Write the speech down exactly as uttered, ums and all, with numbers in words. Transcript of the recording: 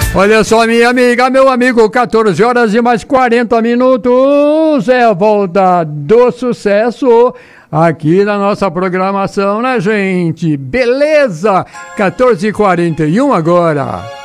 Olha só, minha amiga, meu amigo, quatorze horas e mais quarenta minutos, é a volta do sucesso aqui na nossa programação, né, gente? Beleza? quatorze e quarenta e um agora.